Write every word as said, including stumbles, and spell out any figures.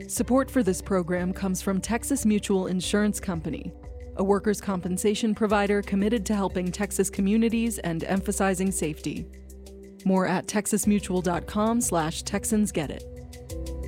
Support for this program comes from Texas Mutual Insurance Company, a workers' compensation provider committed to helping Texas communities and emphasizing safety. More at texas mutual dot com slash Texans Get It.